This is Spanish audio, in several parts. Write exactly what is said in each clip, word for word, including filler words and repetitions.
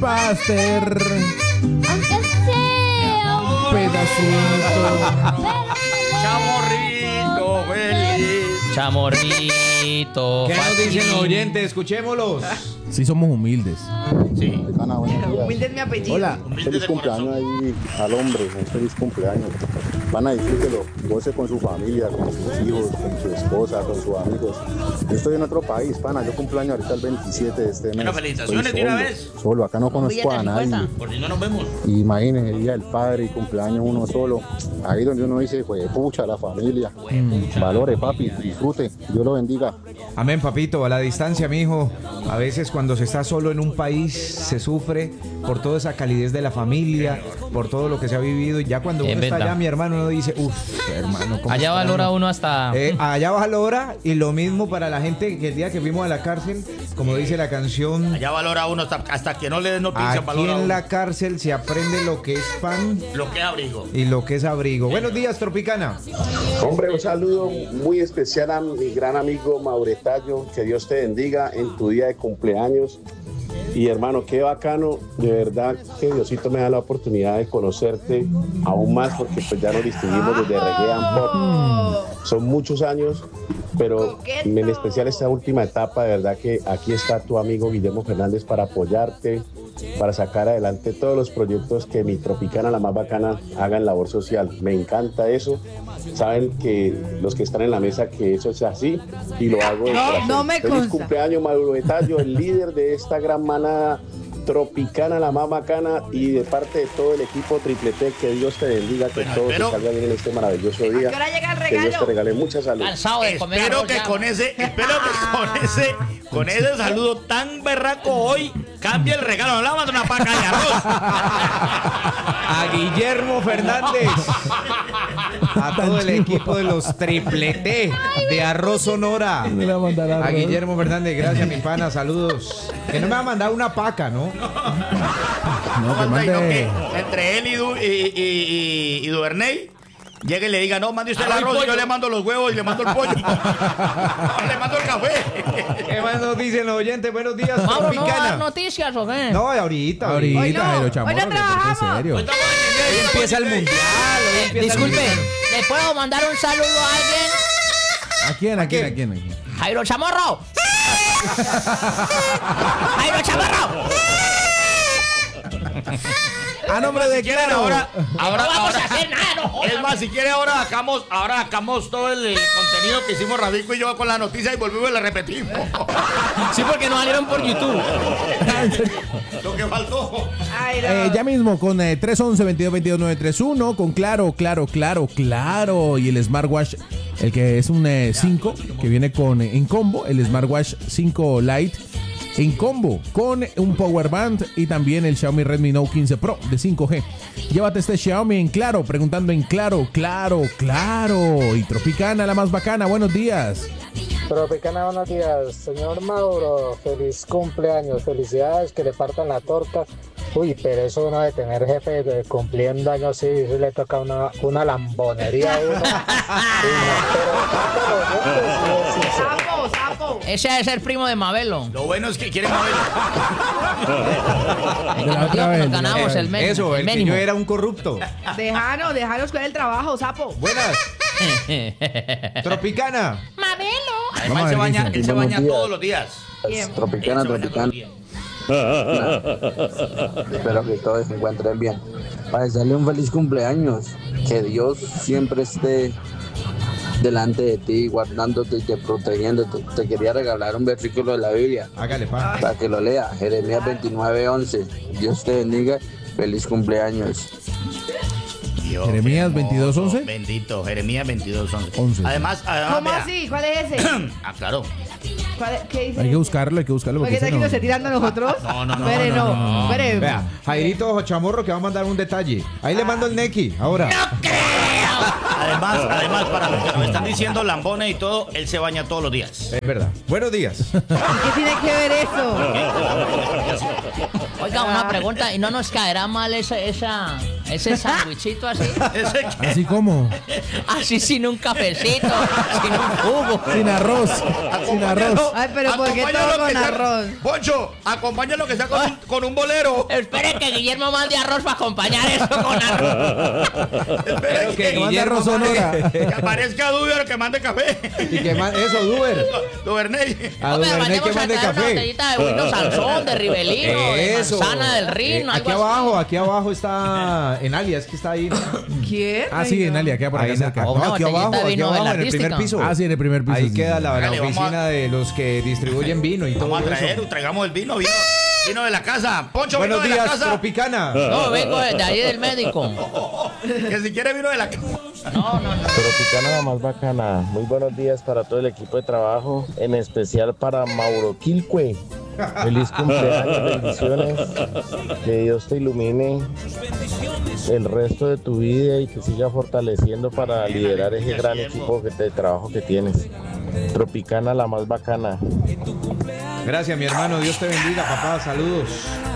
Ghostbuster. Aunque sea un Pedacito. Chamorrito feliz. Chamorrito. ¿Qué nos dicen los Joaquín. oyentes? Escuchémoslos. Sí, somos humildes. Sí. Ana, buenos días. Humilde es mi apellido. Hola. Feliz cumpleaños ahí al hombre, un feliz cumpleaños. Van a disfrútelo, goce con su familia, con sus hijos, con su esposa, con sus amigos. Yo estoy en otro país, pana, yo cumpleaños ahorita el veintisiete de este mes. Bueno, felicitaciones Estoy de una solo, vez. Solo, acá no conozco a nadie. Por si no nos vemos. Imagínense el día del padre y cumpleaños uno solo. Ahí donde uno dice, pues pucha, la familia. Mm, valore, papi, disfrute, Dios lo bendiga. Amén, papito. A la distancia, mi hijo. A veces cuando se está solo en un país se sufre por toda esa calidez de la familia, por todo lo que se ha vivido. Y ya cuando Es uno está verdad. allá, mi hermano, uno dice, uff, hermano. ¿cómo Allá extraño? valora uno hasta. Eh, allá valora, y lo mismo para la gente que el día que fuimos a la cárcel, como dice la canción, Allá valora uno hasta, hasta que no le den noticias, aquí valora en uno. la cárcel se aprende lo que es pan Lo que es abrigo. y lo que es abrigo. Buenos días, Tropicana. Hombre, un saludo muy especial a mi gran amigo Mauretayo. Que Dios te bendiga en tu día de cumpleaños. Y hermano, qué bacano, de verdad que Diosito me da la oportunidad de conocerte aún más, porque pues ya nos distinguimos desde Reggae and Pop. Son muchos años, pero en especial esta última etapa, de verdad que aquí está tu amigo Guillermo Fernández para apoyarte, para sacar adelante todos los proyectos que mi Tropicana, la más bacana, haga en labor social. Me encanta eso. Saben que los que están en la mesa que eso es así y lo hago de No, corazón. no me Feliz consta. cumpleaños, Maduro Betallo, el líder de esta gran manada Tropicana, la más bacana, y de parte de todo el equipo Triple T, que Dios te bendiga, que Bueno, todo espero- te salga bien en este maravilloso día. ¿A qué hora llega el Que Dios regalo? te regale mucha salud. Cansado de comer Espero arroz que ya. con ese, espero que con ese, con ese saludo tan berraco hoy cambie el regalo. No le mando una paca de arroz. A Guillermo Fernández, a todo el equipo de los Triple T de Arroz Sonora. Me la mandará A arroz. Guillermo Fernández, gracias, mi pana, saludos. Que no me va a mandar una paca, ¿no? No, que Manda, y no mande. que entre él y, Du- y, y, y, y Duvernay llegue y le diga, no, mande usted el Arroz y arroz y yo pollo. le mando los huevos y le mando el pollo. Le mando el café. ¿Qué más nos dicen los oyentes? Buenos días, Mauro, ¿no va a dar Tropicana. noticias o qué? No, ahorita. Ahorita, Hoy no, Jairo hoy no Chamorro, que porque en trabajamos. serio. Hoy empieza el mundial. Hoy Eh, empieza el disculpe, mundial. ¿le puedo mandar un saludo a alguien? ¿A quién, a quién, a quién? a quién? ¡Jairo Chamorro! ¡Jairo Chamorro! A nombre de Si quieren Claro. ahora, ahora, no vamos ahora- a hacer nada, no jodas. Es más, si quiere ahora sacamos, ahora sacamos todo el, eh, contenido que hicimos Rabico y yo con la noticia y volvimos y la repetimos. Sí, porque no salieron por YouTube. Lo que faltó. Ay, no. Eh, ya mismo con eh, tres once, veintidós veintidós, nueve tres uno, con Claro, Claro, Claro, Claro. Y el Smartwatch, el que es un eh, cinco, que viene con eh, en combo, el Smartwatch cinco Lite en combo con un Power Band y también el Xiaomi Redmi Note quince Pro de cinco G. Llévate este Xiaomi en Claro, preguntando en Claro, Claro, Claro. Y Tropicana, la más bacana, buenos días. Tropicana, buenos días. Señor Mauro, feliz cumpleaños, felicidades, que le partan la torta. Uy, pero eso uno de tener jefe de cumpliendo años, sí, sí le toca una, una lambonería a uno. Uy, no, pero sácalo, sí, sí, sí. Sapo, sapo. Ese es el primo de Mabelo. Lo bueno es que quieren mover. De la otra vez, Nos de la ganamos otra el vez. mínimo. Eso, el que mínimo. yo era un corrupto. Déjanos, déjanos con el trabajo, sapo. Buenas, Tropicana. Mabelo. Además, Vamos a él se ver, baña, dice. él se Buenos baña días. todos los días. Bien. Tropicana, Él se baña todos Tropicana. los días. Espero que todos se encuentren bien. Para desearle un feliz cumpleaños. Que Dios siempre esté delante de ti, guardándote y te protegiéndote. Te quería regalar un versículo de la Biblia Hágale, pa. para que lo lea. Jeremías veintinueve once. Dios te bendiga. Feliz cumpleaños. Dios, Jeremías qué hermoso. veintidós once. Bendito, Jeremías veintidós once. once. Además, además, ¿Cómo vea. así? ¿Cuál es ese? Ah, claro. ¿Cuál es- ¿Qué dice? Hay que buscarlo, hay que buscarlo. ¿Por qué Porque está ese aquí no- no se tirando a nosotros? No, no, no, Espere, no, no. no, no. Espere. Vea, Jairito Chamorro que va a mandar un detalle. Ahí le mando el Neki, ahora. Además, además, para los que nos están diciendo lambones y todo, él se baña todos los días. Es verdad. Buenos días. ¿Y qué tiene que ver eso? Oiga, una pregunta. ¿Y no nos caerá mal esa, esa, Ese sándwichito así. ¿Ese qué? Así como, Así sin un cafecito, sin un jugo. sin arroz, sin arroz. Ay, pero ¿por qué Acompáñalo todo que con sea- arroz? Poncho, acompáñalo que sea con un, con un bolero. Espere que Guillermo mande arroz para acompañar eso con arroz. Espere que que, mande Guillermo arroz Sonora. que aparezca Duber que mande café. Y que man- eso, Duber. Dubernay. A Hombre, Duvernay que mandemos a mande traer una café. botellita de vino Sansón, de Rivelino, de Eso. manzana del Eh, Rin. aquí algo así. abajo, aquí abajo está en alias, que está ahí. ¿no? ¿Quién? Ah, sí, en Alia, queda por acá Ahí, cerca. no, Una aquí botellita abajo, de aquí vino de abajo, la en el primer artística. piso. Ah, sí, en el primer piso. Ahí sí, queda sí. la, la Hágale, vamos oficina a- de los que distribuyen vino y todo Vamos a traer, eso. traigamos el vino, vino, vino de la casa. Poncho, Buenos vino de la días, casa. Tropicana. No, vengo de, de ahí del médico. Que si quiere vino de la casa. No, no, no. Tropicana la más bacana. Muy buenos días para todo el equipo de trabajo, en especial para Mauro Quilcue. Feliz cumpleaños, bendiciones. Que Dios te ilumine el resto de tu vida y te siga fortaleciendo para liderar ese gran equipo que- de trabajo que tienes. Tropicana la más bacana. Gracias, mi hermano. Dios te bendiga, papá. Saludos.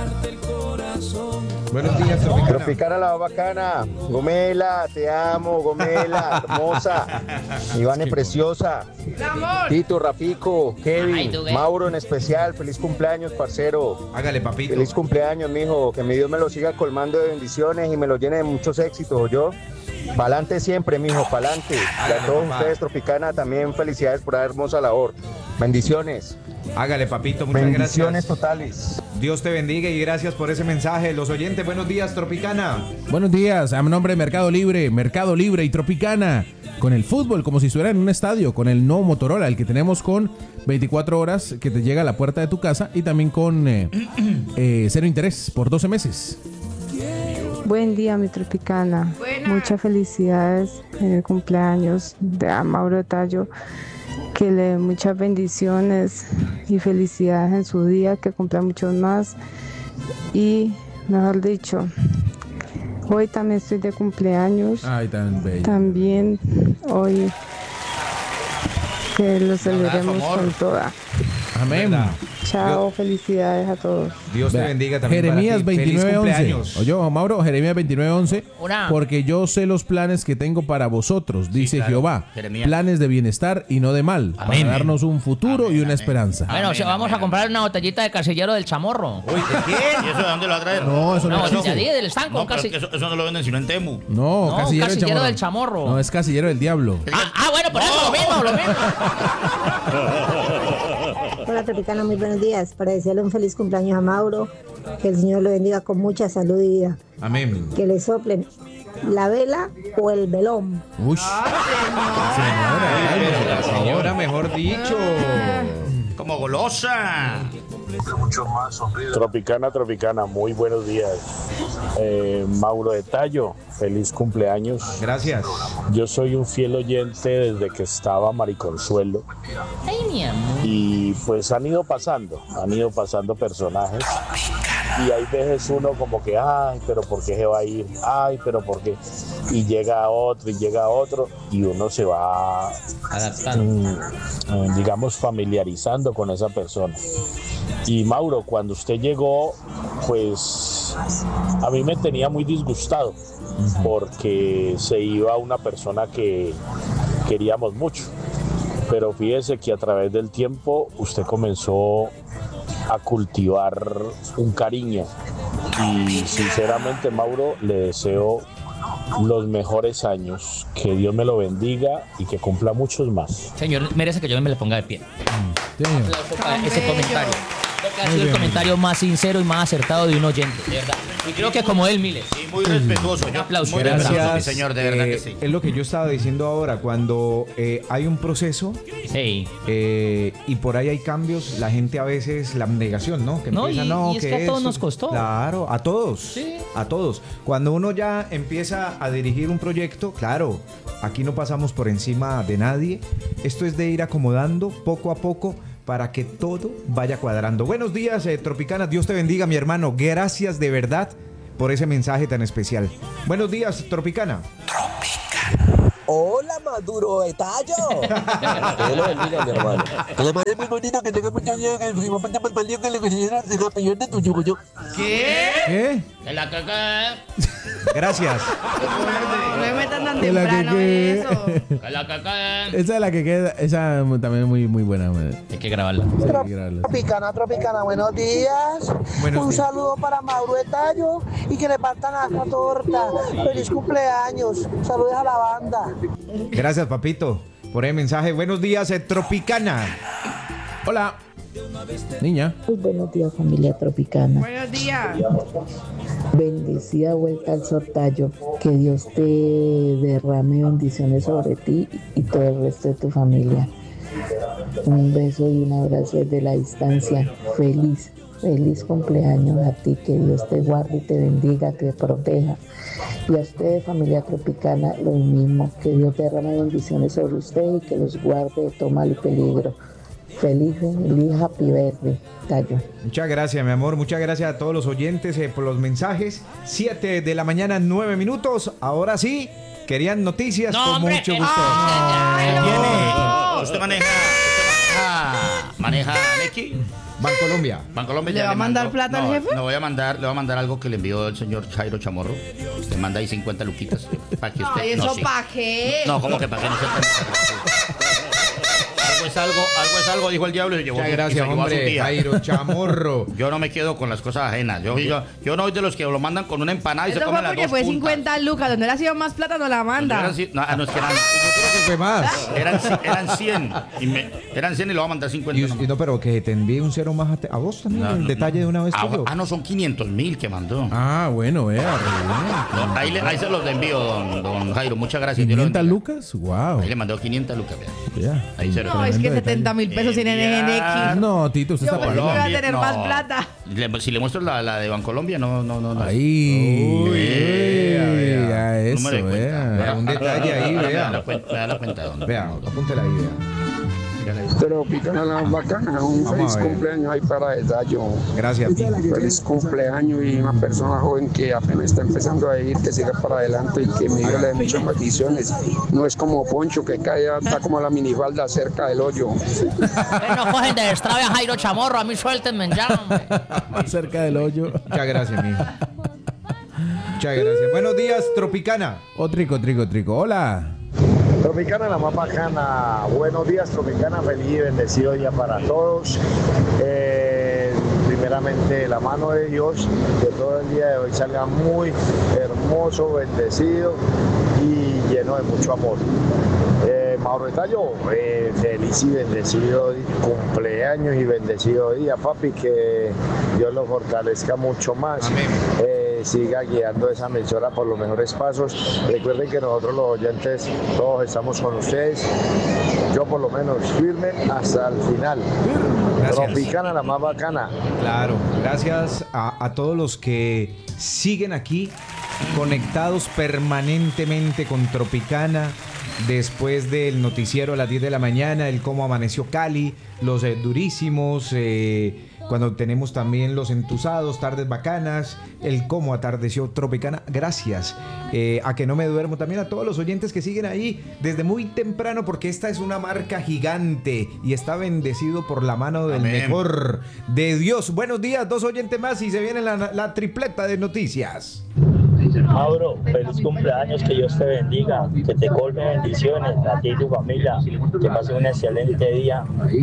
Buenos días, Tropicana. Tropicana la más bacana. Gomela, te amo, Gomela, hermosa. Ivane preciosa. Tito, Rafico, Ay, Kevin, tú, ¿qué? Mauro en especial. Feliz cumpleaños, parcero. Hágale, papito. Feliz cumpleaños, mijo. Que mi Dios me lo siga colmando de bendiciones y me lo llene de muchos éxitos, yo. Pa'lante siempre, mijo, pa'lante. Y a todos papá. ustedes, Tropicana, también felicidades por la hermosa labor. Bendiciones. Hágale, papito. Muchas Bendiciones gracias. totales. Dios te bendiga y gracias por ese mensaje. Los oyentes, buenos días, Tropicana. Buenos días, a mi nombre de Mercado Libre, Mercado Libre y Tropicana. Con el fútbol, como si estuviera en un estadio, con el nuevo Motorola, el que tenemos con veinticuatro horas que te llega a la puerta de tu casa y también con eh, eh, cero interés por doce meses. Buen día, mi Tropicana. Buena. Muchas felicidades en el cumpleaños de a Mauro Tallo. Que le dé muchas bendiciones y felicidades en su día, que cumpla muchos más. Y, mejor dicho, hoy también estoy de cumpleaños. Ay, tan bello. También hoy que lo celebremos amor. con toda. Amén. ¿Verdad? Chao, felicidades a todos. Dios te Vea, bendiga también. Jeremías para ti. Feliz veintinueve once. cumpleaños. Oye, Mauro, Jeremías veintinueve once. Una. Porque yo sé los planes que tengo para vosotros, dice claro, Jehová. Jeremías. Planes de bienestar y no de mal. Amén. Para darnos un futuro Amén, y una amén. esperanza. Bueno, o sea, Amén, vamos amén, a comprar una botellita de casillero del Chamorro. Uy, ¿de quién? ¿Y eso de dónde lo va a traer? No, eso no, No, existe. de ahí, del estanco, No, pero casi. es que eso, eso no lo venden sino en Temu. No, No, casillero, casillero del, del chamorro. Chamorro. No, es casillero del diablo. Ah, ah, bueno, por eso lo mismo, lo mismo. Hola Tropicana, muy buenos días. Para desearle un feliz cumpleaños a Mauro, que el Señor lo bendiga con mucha salud y vida. Amén. Que le soplen la vela o el velón. Uy. Ay, pero la señora, mejor dicho. Como golosa. Tropicana, Tropicana, muy buenos días. Eh, Mauro de Tallo, feliz cumpleaños. Gracias. Yo soy un fiel oyente desde que estaba Mariconsuelo Ay, mi amor. y pues han ido pasando, han ido pasando personajes y hay veces uno como que, ay, pero ¿por qué se va a ir? Ay, pero ¿por qué? Y llega otro y llega otro y uno se va, mm, digamos, familiarizando con esa persona. Y Mauro, cuando usted llegó, pues a mí me tenía muy disgustado porque se iba una persona que queríamos mucho. Pero fíjese que a través del tiempo usted comenzó a cultivar un cariño. Y sinceramente, Mauro, le deseo los mejores años. Que Dios me lo bendiga y que cumpla muchos más. Señor, merece que yo me le ponga de pie. Señor. Aplauso para ese bello. comentario. Creo que ha Muy sido el bien. comentario más sincero y más acertado de un oyente, de verdad. Y creo que como él, Miles. Y muy respetuoso. Un aplauso. Muy Gracias. respetuoso, mi señor, de verdad Eh, que sí. Es lo que yo estaba diciendo ahora. Cuando eh, hay un proceso Hey. eh, y por ahí hay cambios, la gente a veces, la negación, ¿no? Que No, empieza, y- no, y es que a todos nos costó. Claro, a todos. Sí. A todos. Cuando uno ya empieza a dirigir un proyecto, claro, aquí no pasamos por encima de nadie. Esto es de ir acomodando poco a poco para que todo vaya cuadrando. Buenos días, eh, Tropicana. Dios te bendiga, mi hermano. Gracias de verdad por ese mensaje tan especial. Buenos días, Tropicana. Hola, Maduro de Tallo. Dios lo bendiga, mi hermano. Que le parece muy bonito que tenga muchos días que el primo pante mal que le considera el campeón de tu yugo. ¿Qué? ¿Qué? Que la que que. Gracias. No me metan tan Que la que temprano que- en eso. Que la que que. Esa es la que queda. Esa también es muy, muy buena. man. Hay que grabarla. Sí, hay que grabarla. Tropicana, Tropicana, buenos días. Buenos Un días. saludo para Mauro de Tallo y que le partan a esa torta. Feliz cumpleaños. Saludos a la banda. Gracias, papito, por el mensaje. Buenos días, eh, Tropicana. Hola. Niña. Muy buenos días, familia Tropicana. Buenos días. Bendecida vuelta al sortallo. Que Dios te derrame bendiciones sobre ti y todo el resto de tu familia. Un beso y un abrazo desde la distancia. Feliz, feliz cumpleaños a ti. Que Dios te guarde y te bendiga, te proteja. Y a ustedes, familia Tropicana, lo mismo. Que Dios derrame bendiciones sobre ustedes y que los guarde de todo mal y peligro. Feliz, feliz, happy birthday, Tallo. Muchas gracias, mi amor. Muchas gracias a todos los oyentes eh, por los mensajes. siete de la mañana, nueve minutos. Ahora sí, querían noticias No, con hombre, mucho eh, gusto. ¿qué No. tiene? ¿Usted maneja? ¿Usted maneja? ¿Maneja Neki? Bancolombia. Bancolombia ¿Le ya va a mandar mandó- plata al no, jefe? Le voy a mandar, le voy a mandar algo que le envió el señor Jairo Chamorro. Le manda ahí cincuenta luquitas para que usted. Ay, no, ¿eso sí. pa' qué? No, ¿cómo que para qué no se Algo es algo, algo es algo, dijo el diablo y se llevó Muchas su- y se gracias, llevó a su hombre. tía. Jairo Chamorro. Yo no me quedo con las cosas ajenas. Yo, yo, yo no soy de los que lo mandan con una empanada y Eso se fue comen las porque dos fue puntas. cincuenta lucas. Donde le ha sido más plata, no la manda. Eran, cien- no, ah, no, es que eran, fue más. Eran, ci- eran cien. Y me, eran cien y lo voy a mandar cincuenta. Y, y no, pero que te envíe un cero más a, te- a vos también. No, el no, detalle de una vez. Ah, tuyo. ah, no, son quinientos mil que mandó. Ah, bueno, vea. No, ahí, le- ahí se los envío, don, don Jairo. Muchas gracias. Dios lo ¿quinientas bendiga. lucas? Wow. Ahí le mandó quinientas lucas. vea. Ya. Ahí se lo No, es que Tremendo setenta mil pesos tienen en N X. No, Tito, usted Yo está pensé que iba a pagando. tener No. más plata. Le- si le muestro la, la de Bancolombia, no, no, no. no. Ahí. Uy, vea, vea. Vea eso, Número de cuenta. vea. Vea, un detalle ahí, Me da vea. la cuenta, me da la cuenta, don. Vea, apúntela ahí, vea. Tropicana la bacana, un Vamos feliz a ver. cumpleaños ahí para el Tallo. Gracias, Pi. Feliz cumpleaños y una persona joven que apenas está empezando a ir, que siga para adelante y que mi Dios le dé muchas bendiciones. No es como Poncho que cae, está como la minifalda cerca del hoyo. No cogen de destrave a Jairo Chamorro, a mí suéltenme ya, hombre. Más cerca del hoyo. Muchas gracias, mijo. Muchas gracias. Buenos días, Tropicana. Oh, trico, trico, trico. Hola. Tropicana, la más bacana. Buenos días, Tropicana. Feliz y bendecido día para todos. Eh, primeramente, la mano de Dios, que todo el día de hoy salga muy hermoso, bendecido y lleno de mucho amor. Eh, Mauro de Tallo, eh, feliz y bendecido cumpleaños y bendecido día, papi. Que Dios lo fortalezca mucho más. Eh, siga guiando esa emisora por los mejores pasos. Recuerden que nosotros los oyentes todos estamos con ustedes. Yo por lo menos firme hasta el final. Gracias. Tropicana, la más bacana. Claro, gracias a, a todos los que siguen aquí conectados permanentemente con Tropicana. Después del noticiero a las diez de la mañana, el cómo amaneció Cali, los eh, durísimos, eh, cuando tenemos también los entusados, tardes bacanas, el cómo atardeció Tropicana. Gracias eh, a que no me duermo. También a todos los oyentes que siguen ahí desde muy temprano, porque esta es una marca gigante y está bendecido por la mano del Amén. mejor de Dios. Buenos días, dos oyentes más y se viene la, la tripleta de noticias. Mauro, feliz cumpleaños, que Dios te bendiga, que te colme bendiciones a ti y tu familia, que pases un excelente día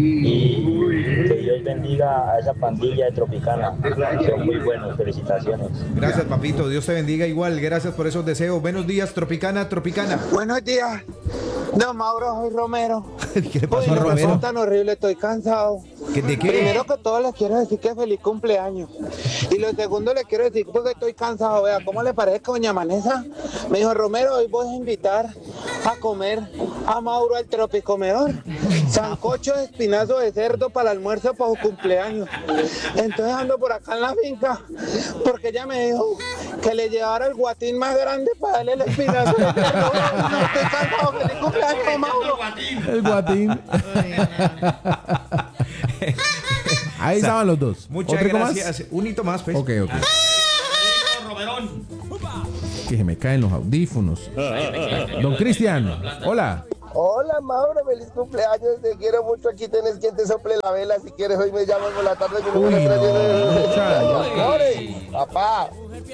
y que Dios bendiga a esa pandilla de Tropicana, son muy buenos, felicitaciones. Gracias, papito, Dios te bendiga igual, gracias por esos deseos. Buenos días, Tropicana, Tropicana. Buenos días. No, Mauro, soy Romero. ¿Qué le pasó Uy, a no me Romero? fue tan horrible, estoy cansado. ¿Qué- ¿De qué? Primero que todo les quiero decir que feliz cumpleaños. Y lo segundo les quiero decir porque estoy cansado. Vea, ¿cómo le parece que doña Vanessa me dijo, Romero, hoy voy a invitar a comer a Mauro al Tropicomedor? Sancocho de espinazo de cerdo para el almuerzo para su cumpleaños. Entonces ando por acá en la finca porque ella me dijo que le llevara el guatín más grande para darle el espinazo de cerdo. No, estoy cansado. Feliz cumpleaños, Mauro. El guatín. Ahí estaban los dos. Muchas ¿Otro más? gracias. Un hito más, pues. Ok, ok. Que se me caen los audífonos. Don Cristian, hola. Hola Mauro, feliz cumpleaños, te quiero mucho, aquí tenés quien te sople la vela, si quieres hoy me llamas por la tarde. Mi número es papá.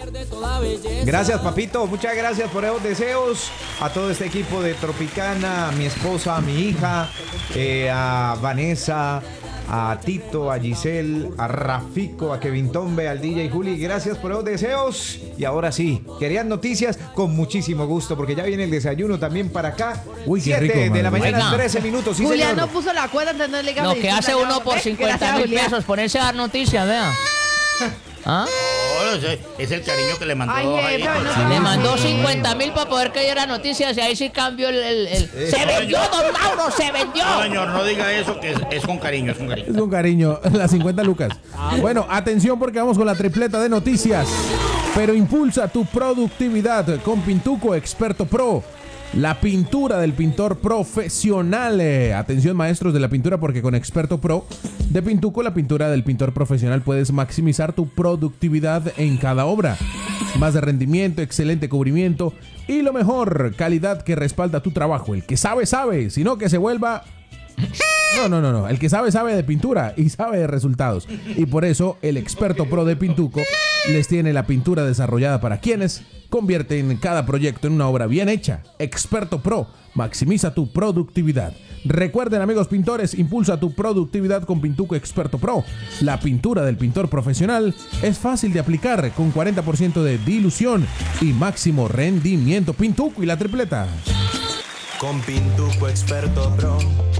Gracias, papito. Muchas gracias por esos deseos. A todo este equipo de Tropicana, a mi esposa, a mi hija, eh, a Vanessa, a Tito, a Giselle, a Rafico, a Kevin Tombe, al D J Juli. Gracias por esos deseos. Y ahora sí, querían noticias con muchísimo gusto, porque ya viene el desayuno también para acá. Uy, qué rico, siete de la madre. mañana, Oiga. trece minutos. Sí, Julián señor. no puso la cuenta, entonces no le diga Lo feliz que hace cumpleaños, uno por ¿eh? cincuenta Gracias, mil Julián. pesos, ponerse a dar noticias, vea. ¿Ah? No, ese- es el cariño que le mandó. Ay, jefe, ahí. no, Le Sí. mandó cincuenta mil para poder que diera noticias y ahí sí cambió el... el- el- Eh, ¡Se no, vendió, señor. don Mauro! ¡Se vendió! No, señor, no diga eso, que es, es con cariño, es con cariño. Es con cariño, las cincuenta lucas. Bueno, atención porque vamos con la tripleta de noticias. Pero impulsa tu productividad con Pintuco Experto Pro. La pintura del pintor profesional. Eh, atención maestros de la pintura porque con Experto Pro de Pintuco, la pintura del pintor profesional, puedes maximizar tu productividad en cada obra. Más de rendimiento, excelente cubrimiento y lo mejor, calidad que respalda tu trabajo. El que sabe, sabe, sino que se vuelva... No, no, no, no. El que sabe, sabe de pintura y sabe de resultados. Y por eso el Experto Pro de Pintuco les tiene la pintura desarrollada para quienes convierten cada proyecto en una obra bien hecha. Experto Pro, maximiza tu productividad. Recuerden, amigos pintores, impulsa tu productividad con Pintuco Experto Pro. La pintura del pintor profesional es fácil de aplicar con cuarenta por ciento de dilución y máximo rendimiento. Pintuco y la tripleta. Con Pintuco Experto Pro,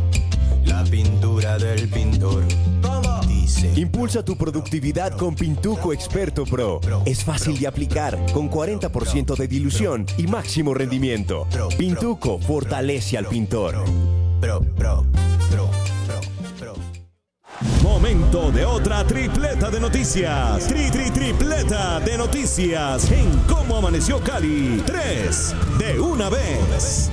la pintura del pintor. Dice. Impulsa tu productividad con Pintuco Experto Pro. Es fácil de aplicar, con cuarenta por ciento de dilución y máximo rendimiento. Pintuco fortalece al pintor. Pro, pro, pro, pro, pro. Momento de otra tripleta de noticias. Tri, tri, tripleta de noticias en Cómo Amaneció Cali. Tres de una vez.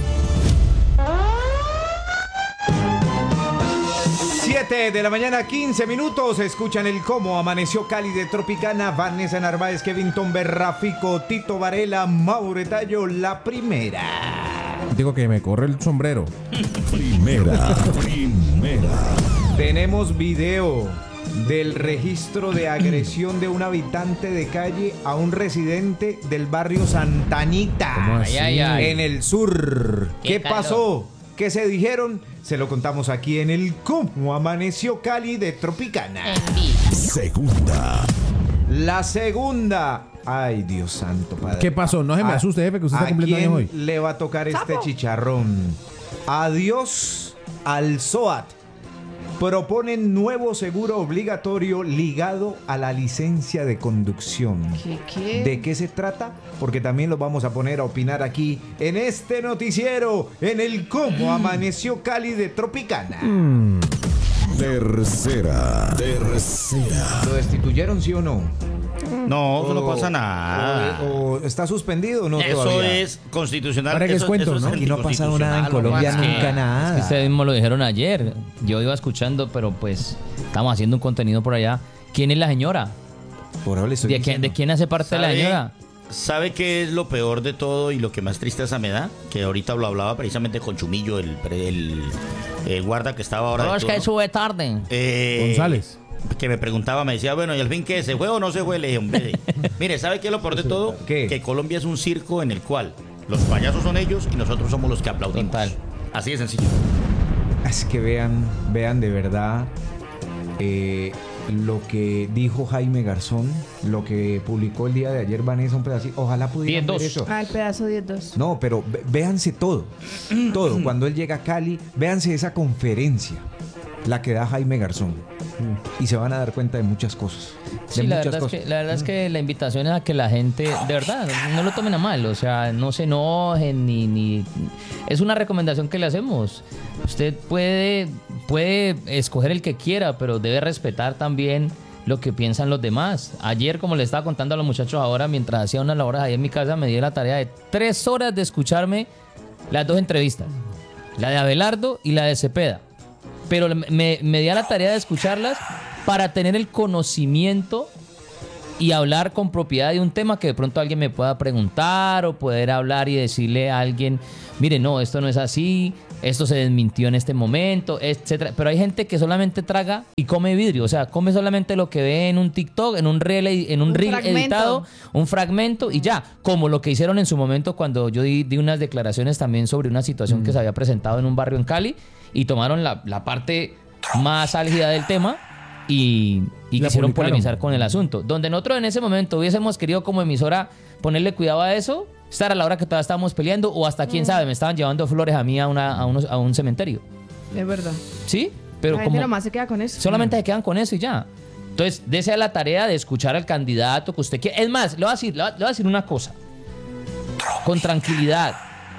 siete de la mañana, quince minutos. Escuchan el Cómo Amaneció Cali de Tropicana. Vanessa Narváez, Kevin Tombe, Rafico, Tito Varela, Mauro Tallo, la primera. Digo que me corre el sombrero. Primera, primera. Tenemos video del registro de agresión de un habitante de calle a un residente del barrio Santa Anita. ¿Cómo así? Ay, ay, ay. En el sur. Qué ¿Qué calor. pasó? ¿Qué se dijeron? Se lo contamos aquí en el Cómo Amaneció Cali de Tropicana. Segunda. La segunda. Ay, Dios santo, padre. ¿Qué pasó? No se me ¿A- asuste, jefe, que usted está ¿a cumpliendo quién años hoy? le va a tocar este chicharrón? Adiós al SOAT. Proponen nuevo seguro obligatorio ligado a la licencia de conducción. ¿Qué, qué? ¿De qué se trata? Porque también lo vamos a poner a opinar aquí en este noticiero, en el Cómo Amaneció Cali de Tropicana. Mm. Tercera. Tercera. ¿Lo destituyeron, sí o no? No, eso no O- pasa nada. O, o está suspendido o no Eso todavía. es constitucional. Ahora que es eso- cuento, eso es ¿no? Aquí no ha pasado nada en anticonstitucional, Colombia, hombre. nunca Es nada. que ustedes mismos lo dijeron ayer. Yo iba escuchando, pero pues estamos haciendo un contenido por allá. ¿Quién es la señora? Por ahora le estoy ¿De quién, ¿De quién hace parte la ¿Sabe? señora? ¿Sabe qué es lo peor de todo y lo que más tristeza me da? Que ahorita lo hablaba precisamente con Chumillo, el, el, el guarda que estaba ahora. No, de es que turno. sube tarde. Eh, González. Que me preguntaba, me decía, bueno, ¿y al fin qué? ¿Se fue o no se fue? Le dije, hombre, mire, ¿sabe qué es lo peor de todo? ¿Qué? Que Colombia es un circo en el cual los payasos son ellos y nosotros somos los que aplaudimos. Total. Así de sencillo. Es que vean, vean de verdad eh, lo que dijo Jaime Garzón, lo que publicó el día de ayer Vanessa, un pedacito. Ojalá pudieran ver diez dos. eso. Ah, el pedazo diez dos. No, pero ve- véanse todo, todo. Cuando él llega a Cali, véanse esa conferencia, la que da Jaime Garzón. Y se van a dar cuenta de muchas cosas. De Sí, la muchas verdad, es cosas. que, la verdad es que la invitación es a que la gente, de verdad, no lo tomen a mal, o sea, no se enojen ni, ni... Es una recomendación que le hacemos. Usted puede, puede escoger el que quiera, pero debe respetar también lo que piensan los demás. Ayer, como le estaba contando a los muchachos ahora, mientras hacía unas labores ahí en mi casa, me di la tarea de tres horas de escucharme las dos entrevistas. La de Abelardo y la de Cepeda. Pero me, me di a la tarea de escucharlas para tener el conocimiento y hablar con propiedad de un tema que de pronto alguien me pueda preguntar o poder hablar y decirle a alguien, mire, no, esto no es así, esto se desmintió en este momento, etcétera. Pero hay gente que solamente traga y come vidrio, o sea, come solamente lo que ve en un TikTok, en un reel, en un, un reel editado, un fragmento y ya, como lo que hicieron en su momento cuando yo di, di unas declaraciones también sobre una situación mm. que se había presentado en un barrio en Cali y tomaron la, la parte más álgida del tema y, y quisieron polemizar con el asunto. Donde nosotros en ese momento hubiésemos querido como emisora ponerle cuidado a eso, estar a la hora que todavía estábamos peleando o hasta quién mm. sabe, me estaban llevando flores a mí a, una, a, unos, a un cementerio. Es verdad. Sí, pero la como gente nomás se queda con eso. Solamente mm. se quedan con eso y ya. Entonces, desea la tarea de escuchar al candidato que usted quiere. Es más, le voy a decir, le voy a, le voy a decir una cosa. Con tranquilidad,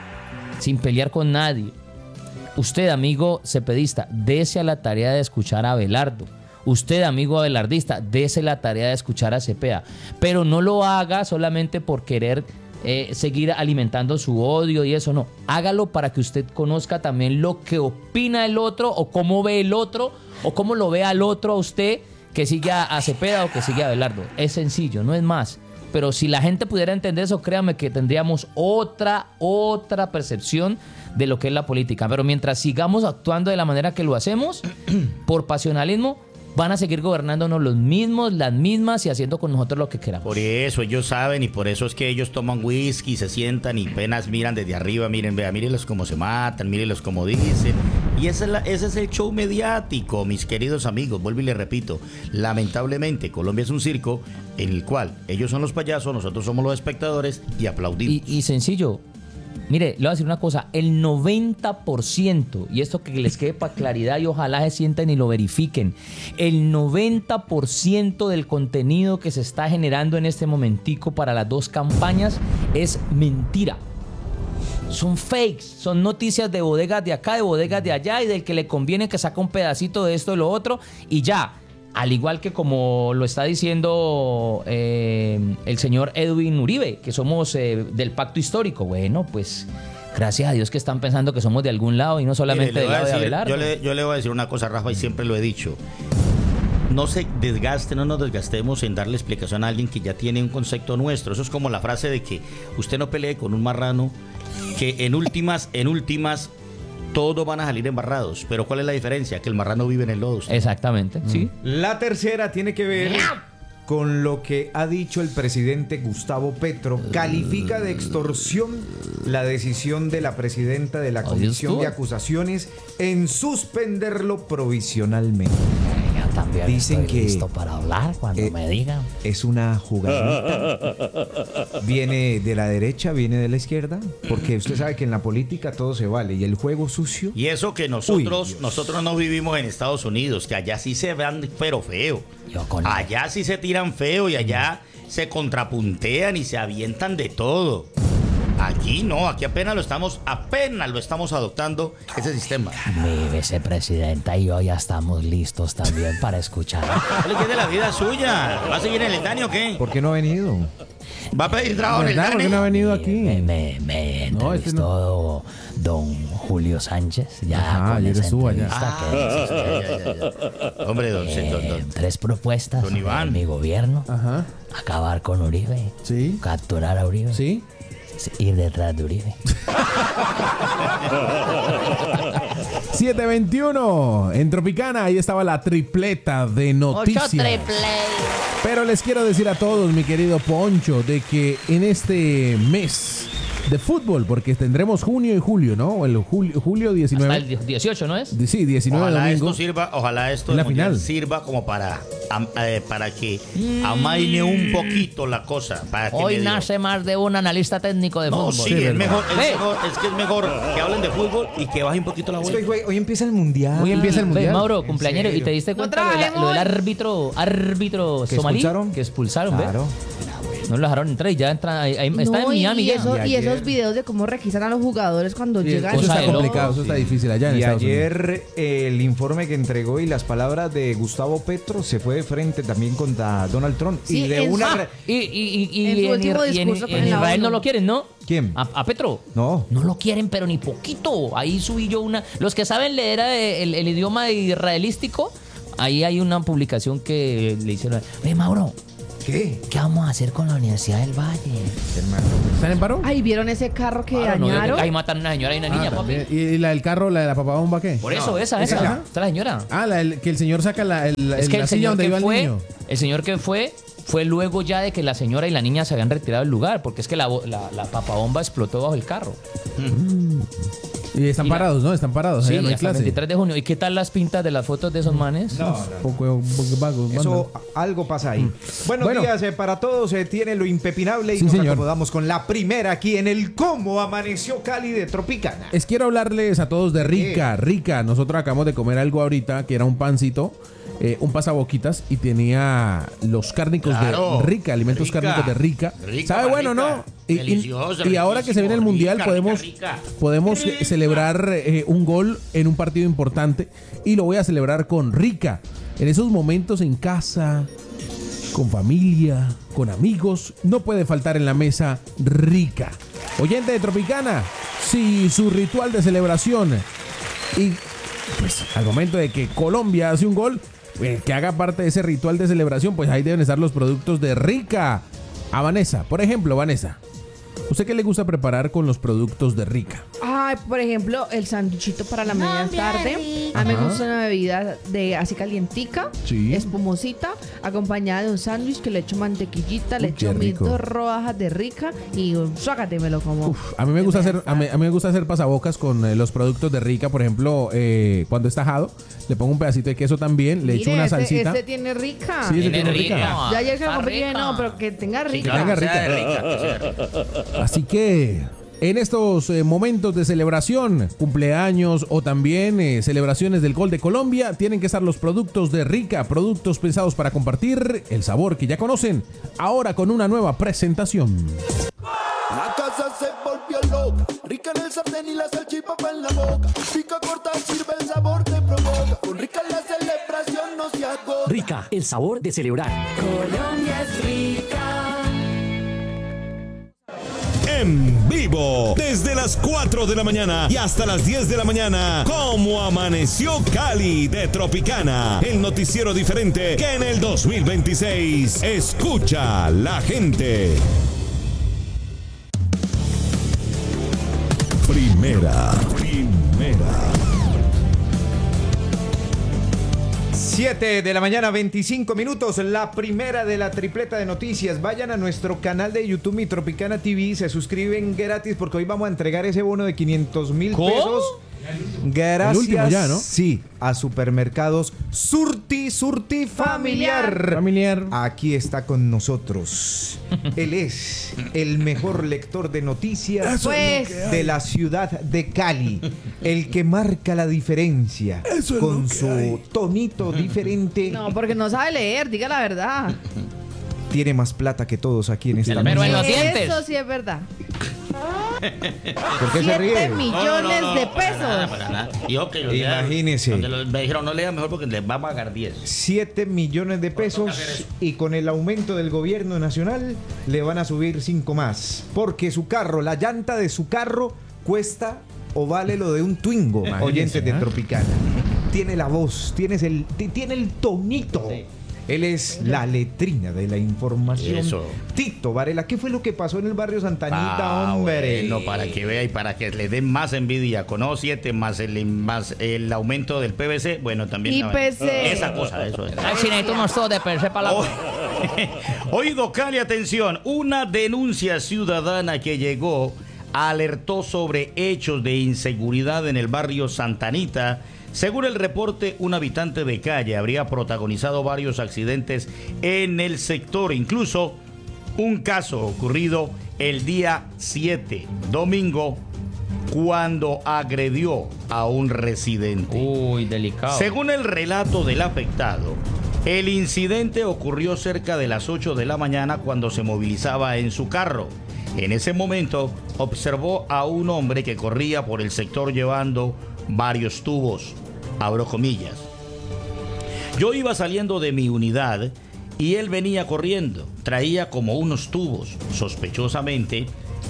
sin pelear con nadie. Usted, amigo cepedista, dese a la tarea de escuchar a Abelardo. Usted, amigo abelardista, dese la tarea de escuchar a Cepeda. Pero no lo haga solamente por querer eh, seguir alimentando su odio y eso, no. Hágalo para que usted conozca también lo que opina el otro o cómo ve el otro o cómo lo ve al otro a usted que sigue a, a Cepeda o que sigue a Abelardo. Es sencillo, no es más. Pero si la gente pudiera entender eso, créame que tendríamos otra, otra percepción de lo que es la política. Pero mientras sigamos actuando de la manera que lo hacemos, por pasionalismo, van a seguir gobernándonos los mismos, las mismas y haciendo con nosotros lo que queramos. Por eso ellos saben y por eso es que ellos toman whisky, se sientan y apenas miran desde arriba, miren, vea, mírenlos cómo se matan, mírenlos cómo dicen. Y ese es, la, ese es el show mediático, mis queridos amigos. Vuelvo y les repito, lamentablemente Colombia es un circo en el cual ellos son los payasos, nosotros somos los espectadores y aplaudimos. Y, y sencillo. Mire, le voy a decir una cosa, el noventa por ciento, y esto que les quede para claridad y ojalá se sienten y lo verifiquen, el noventa por ciento del contenido que se está generando en este momentico para las dos campañas es mentira. Son fakes, son noticias de bodegas de acá, de bodegas de allá y del que le conviene que saca un pedacito de esto y lo otro y ya. Al igual que como lo está diciendo eh, el señor Edwin Uribe, que somos eh, del pacto histórico. Bueno, pues gracias a Dios que están pensando que somos de algún lado y no solamente Mire, del lado decir, de Abelardo. Yo le, yo le voy a decir una cosa, Rafa, y siempre lo he dicho. No se desgaste, no nos desgastemos en darle explicación a alguien que ya tiene un concepto nuestro. Eso es como la frase de que usted no pelee con un marrano, que en últimas, en últimas... todos van a salir embarrados, pero ¿cuál es la diferencia? Que el marrano vive en el lodo. ¿Usted? Exactamente, mm. sí. La tercera tiene que ver con lo que ha dicho el presidente Gustavo Petro. Califica de extorsión la decisión de la presidenta de la Comisión de Acusaciones en suspenderlo provisionalmente. También dicen estoy que listo para hablar cuando eh, me digan. Es una jugadita. Viene de la derecha, viene de la izquierda, porque usted sabe que en la política todo se vale y el juego sucio. Y eso que nosotros Uy, nosotros no vivimos en Estados Unidos, que allá sí se vean pero feo. Allá sí se tiran feo y allá se contrapuntean y se avientan de todo. Aquí no, aquí apenas lo estamos, apenas lo estamos adoptando ese sistema. Mi vicepresidenta y yo ya estamos listos también para escuchar. ¿Qué es de la vida suya? ¿Va a seguir en el Dani o qué? ¿Por qué no ha venido? ¿Va a pedir trabajo en el Dani? ¿Por qué no ha venido aquí? Me, me, me entrevistó no, este no. don Julio Sánchez. Ya ah, yo eres tú allá. Ah, ya, ya, ya, ya. Hombre, don, eh, don, don tres propuestas don Iván. En mi gobierno. Ajá. Acabar con Uribe. Sí. Capturar a Uribe. Sí. Ir detrás de Uribe. siete veintiuno en Tropicana, ahí estaba la tripleta de noticias. Ocho triple. Pero les quiero decir a todos, mi querido Poncho, de que en este mes de fútbol, porque tendremos junio y julio, ¿no? El julio, julio diecinueve. Hasta el dieciocho, ¿no es? Sí, diecinueve ojalá domingo. Esto sirva, ojalá esto la final sirva como para, eh, para que amaine un poquito la cosa. Para que Hoy nace más de un analista técnico de no, fútbol. Sí, es, mejor, es, mejor, es que es mejor que hablen de fútbol y que baje un poquito la voz. Es que hoy, hoy empieza el mundial. Hoy empieza el mundial. Ve, Mauro, cumpleañero, ¿y te diste cuenta no lo, de la, lo del árbitro, árbitro ¿Que somalí? Expulsaron? Que expulsaron, claro. ¿ve? No lo dejaron entrar y ya entra, ahí, ahí, no, está en Miami y ya. Eso, y, y esos ayer, videos de cómo registran a los jugadores cuando sí, llegan. Eso está complicado, todo. eso está difícil allá en Y Estados ayer Unidos. el informe que entregó y las palabras de Gustavo Petro se fue de frente también contra Donald Trump. Sí, y de en una su- re- Y, y, y, En y su en, último y en- discurso en con la Israel ONU. no lo quieren, ¿no? ¿Quién? A, a Petro. No. No lo quieren, pero ni poquito. Ahí subí yo una... Los que saben leer eh, el, el idioma israelístico, ahí hay una publicación que le hicieron... Oye, Mauro, ¿Qué? ¿Qué vamos a hacer con la Universidad del Valle? ¿Están en paro? Ay, ¿vieron ese carro que Claro, no, dañaron? ahí matan a una señora y una Ah, niña, papi. también. ¿Y la del carro, la de la papabomba qué? Por eso, No, esa, esa. esa. Está la señora. Ah, la del- que el señor saca la, el, Es que la el silla señor donde que iba el fue, niño. el señor que fue, fue luego ya de que la señora y la niña se habían retirado del lugar, porque es que la, bo- la, la papabomba explotó bajo el carro. Y están Y la- parados, ¿no? Están parados. Sí, allá no hay hasta el clase. veintitrés de junio. ¿Y qué tal las pintas de las fotos de esos manes? No, no. Poco, un poco vago, Eso, banda. algo pasa ahí. Buenos Bueno. días eh, para todos. Se tiene lo impepinable y Sí, nos señor. acomodamos con la primera aquí en el Cómo Amaneció Cali de Tropicana. Es quiero hablarles a todos de Rica. ¿Qué? Rica, nosotros acabamos de comer algo ahorita que era un pancito, eh, un pasaboquitas y tenía los cárnicos Claro. de Rica, alimentos Rica. cárnicos de Rica. Rica, ¿Sabe bueno, rica. no? Y, y- Delicioso, y ahora que se viene el riquísimo. mundial Rica, podemos, rica, rica. podemos eh, celebrar eh, un gol en un partido importante y lo voy a celebrar con Rica. En esos momentos en casa, con familia, con amigos, no puede faltar en la mesa Rica. Oyente de Tropicana, si su ritual de celebración y pues al momento de que Colombia hace un gol, eh, que haga parte de ese ritual de celebración, pues ahí deben estar los productos de Rica. A Vanessa, por ejemplo, Vanessa, ¿usted qué le gusta preparar con los productos de Rica? Ay, por ejemplo, el sanduchito para la media tarde. A mí me Ajá. gusta una bebida de así calientica, Sí. espumosita, acompañada de un sándwich que le echo mantequillita, le Uy, qué echo mis rico. dos rodajas de Rica y suácate, me lo como. A mí me gusta hacer, a mí, a mí me gusta hacer pasabocas con eh, los productos de Rica, por ejemplo, eh, cuando está ajado, le pongo un pedacito de queso también, le echo Mire, una este- salsita. Este, tiene Rica. Sí, ese tiene Rica. Ya ayer que lo Está compré, dije, rica. no, pero que tenga Rica. tenga rica. Así que en estos eh, momentos de celebración, cumpleaños o también eh, celebraciones del gol de Colombia, tienen que estar los productos de Rica, productos pensados para compartir el sabor que ya conocen, ahora con una nueva presentación. La casa se volvió loca, rica en el sartén y la salchipapa en la boca. Pica corta, sirve el sabor, te provoca. Con Rica la celebración no se agota. Rica, el sabor de celebrar. Colombia es rica. En vivo, desde las cuatro de la mañana y hasta las diez de la mañana, como amaneció Cali de Tropicana, el noticiero diferente que en el dos mil veintiséis escucha la gente. Primera, primera. siete de la mañana, veinticinco minutos. La primera de la tripleta de noticias. Vayan a nuestro canal de YouTube, Mi Tropicana T V. Se suscriben gratis porque hoy vamos a entregar ese bono de quinientos mil pesos. Gracias. El último ya, ¿no? Sí, a Supermercados Surti, Surti Familiar. Familiar. Aquí está con nosotros. Él es el mejor lector de noticias Eso es lo que hay. de la ciudad de Cali. El que marca la diferencia Eso es con lo que su hay. tonito diferente. No, porque no sabe leer, diga la verdad. Tiene más plata que todos aquí en esta El mero en mesa. los dientes. Eso sí es verdad. ¿Por qué se ríe? Siete millones de pesos. Para nada, para nada. Y yo que lo lea, Imagínese. donde lo- me dijeron, no lea mejor porque les va a pagar diez. siete millones de pesos y con el aumento del gobierno nacional le van a subir cinco más. Porque su carro, la llanta de su carro cuesta o vale lo de un Twingo, Imagínese, oyentes de ¿eh? Tropicana. Tiene la voz, tienes el, ti- tiene el tonito. Él es la letrina de la información. Eso. Tito Varela, ¿qué fue lo que pasó en el barrio Santanita, Ah, hombre? bueno, para que vea y para que le den más envidia. Con O siete más el, más el aumento del P V C, bueno, también. I P C. Esa cosa, eso es. Ay, si necesito unos sodos de P V C para la... Oído Cali, atención. Una denuncia ciudadana que llegó alertó sobre hechos de inseguridad en el barrio Santanita. Según el reporte, un habitante de calle habría protagonizado varios accidentes en el sector, incluso un caso ocurrido el día siete, domingo, cuando agredió a un residente. Uy, delicado. Según el relato del afectado, el incidente ocurrió cerca de las ocho de la mañana cuando se movilizaba en su carro. En ese momento observó a un hombre que corría por el sector llevando varios tubos, abro comillas. Yo iba saliendo de mi unidad y él venía corriendo, traía como unos tubos, sospechosamente,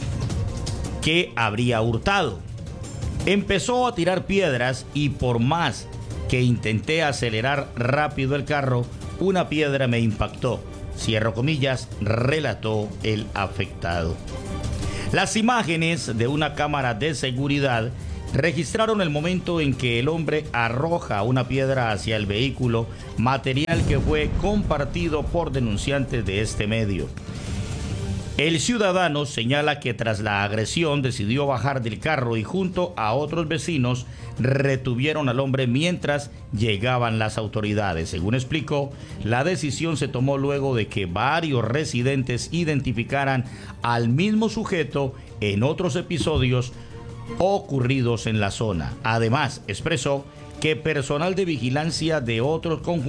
que habría hurtado. Empezó a tirar piedras y por más que intenté acelerar rápido el carro, una piedra me impactó. cierro comillas, relató el afectado. Las imágenes de una cámara de seguridad registraron el momento en que el hombre arroja una piedra hacia el vehículo, material que fue compartido por denunciantes de este medio. El ciudadano señala que tras la agresión decidió bajar del carro y junto a otros vecinos retuvieron al hombre mientras llegaban las autoridades. Según explicó, la decisión se tomó luego de que varios residentes identificaran al mismo sujeto en otros episodios ocurridos en la zona. Además, expresó que personal de vigilancia de otros conjuntos